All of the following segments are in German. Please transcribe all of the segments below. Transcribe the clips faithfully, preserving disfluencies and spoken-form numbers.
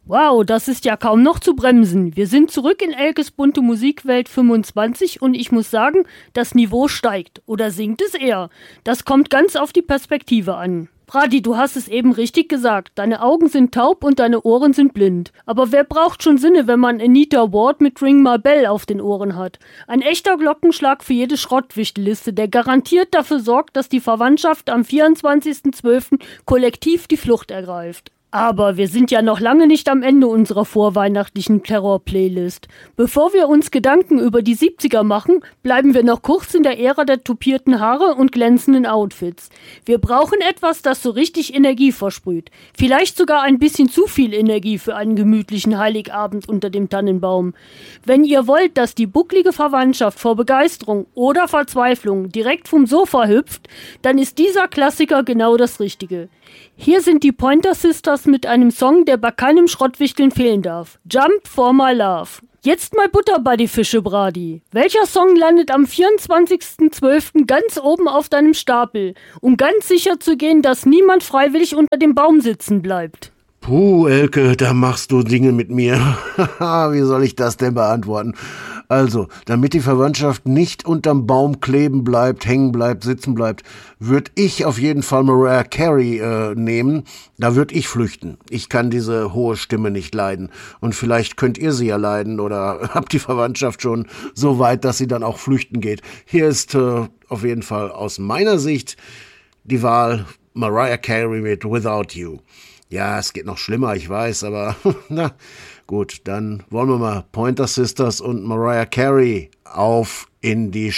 Wow, das ist ja kaum noch zu bremsen. Wir sind zurück in Elkes bunte Musikwelt fünfundzwanzig und ich muss sagen, das Niveau steigt. Oder sinkt es eher? Das kommt ganz auf die Perspektive an. Brady, du hast es eben richtig gesagt. Deine Augen sind taub und deine Ohren sind blind. Aber wer braucht schon Sinne, wenn man Anita Ward mit Ring My Bell auf den Ohren hat? Ein echter Glockenschlag für jede Schrottwichteliste, der garantiert dafür sorgt, dass die Verwandtschaft am vierundzwanzigsten zwölften kollektiv die Flucht ergreift. Aber wir sind ja noch lange nicht am Ende unserer vorweihnachtlichen Terror-Playlist. Bevor wir uns Gedanken über die siebziger machen, bleiben wir noch kurz in der Ära der tupierten Haare und glänzenden Outfits. Wir brauchen etwas, das so richtig Energie versprüht. Vielleicht sogar ein bisschen zu viel Energie für einen gemütlichen Heiligabend unter dem Tannenbaum. Wenn ihr wollt, dass die bucklige Verwandtschaft vor Begeisterung oder Verzweiflung direkt vom Sofa hüpft, dann ist dieser Klassiker genau das Richtige. Hier sind die Pointer Sisters mit einem Song, der bei keinem Schrottwichteln fehlen darf. Jump for my love. Jetzt mal Butter bei die Fische, Brady. Welcher Song landet am vierundzwanzigsten zwölften ganz oben auf deinem Stapel, um ganz sicher zu gehen, dass niemand freiwillig unter dem Baum sitzen bleibt? Puh, Elke, da machst du Dinge mit mir. Wie soll ich das denn beantworten? Also, damit die Verwandtschaft nicht unterm Baum kleben bleibt, hängen bleibt, sitzen bleibt, würde ich auf jeden Fall Mariah Carey äh, nehmen. Da würde ich flüchten. Ich kann diese hohe Stimme nicht leiden. Und vielleicht könnt ihr sie ja leiden oder habt die Verwandtschaft schon so weit, dass sie dann auch flüchten geht. Hier ist äh, auf jeden Fall aus meiner Sicht die Wahl Mariah Carey mit Without You. Ja, es geht noch schlimmer, ich weiß, aber na gut, dann wollen wir mal Pointer Sisters und Mariah Carey auf in die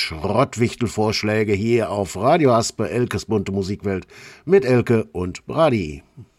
Schrottwichtel-Vorschläge hier auf Radio Haspe, Elkes bunte Musikwelt mit Elke und Brady.